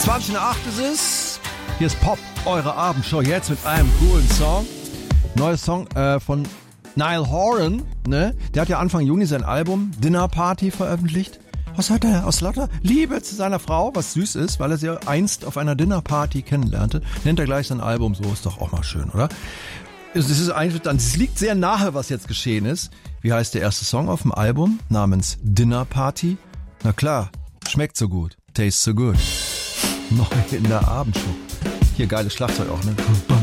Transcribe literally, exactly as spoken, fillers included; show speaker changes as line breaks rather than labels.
zwanzig nach acht ist es. Hier ist Pop, eure Abendshow, jetzt mit einem coolen Song. Neuer Song äh, von Niall Horan, ne? Der hat ja Anfang Juni sein Album Dinner Party veröffentlicht. Was hat er? Aus lauter Liebe zu seiner Frau, was süß ist, weil er sie einst auf einer Dinner Party kennenlernte. Nennt er gleich sein Album, so ist doch auch mal schön, oder? Es ist eigentlich, es liegt sehr nahe, was jetzt geschehen ist. Wie heißt der erste Song auf dem Album? Namens Dinner Party. Na klar, schmeckt so gut, tastes so good. Neu in der Abendshow. Hier geiles Schlagzeug auch, ne?